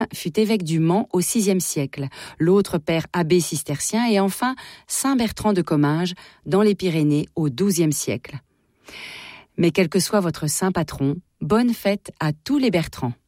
fut évêque du Mans au VIe siècle, l'autre père abbé cistercien et enfin saint Bertrand de Comminges dans les Pyrénées au XIIe siècle. Mais quel que soit votre saint patron, bonne fête à tous les Bertrands.